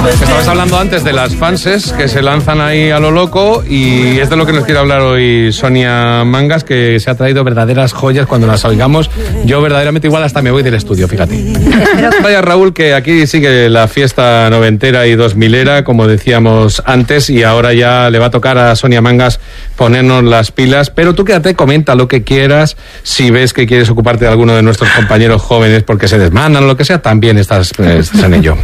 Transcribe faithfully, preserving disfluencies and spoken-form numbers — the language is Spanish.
Estabas hablando antes de las fanses que se lanzan ahí a lo loco y es de lo que nos quiere hablar hoy Sonia Mangas, que se ha traído verdaderas joyas cuando las oigamos. Yo verdaderamente igual hasta me voy del estudio, fíjate. Vaya Raúl, que aquí sigue la fiesta noventera y dos milera, como decíamos antes, y ahora ya le va a tocar a Sonia Mangas ponernos las pilas, pero tú quédate, comenta lo que quieras. Si ves que quieres ocuparte de alguno de nuestros compañeros jóvenes porque se desmandan o lo que sea, también estás, estás en ello.